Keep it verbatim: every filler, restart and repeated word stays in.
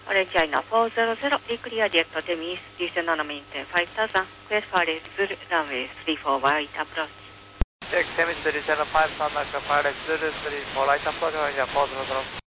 Orange China four zero zero, be clear jet to Temis, descend on maintain five thousand, clear for Zulu runway three four right approach. Check Temis, descend on five thousand, clear for Zulu three four right approach, Orange four zero zero.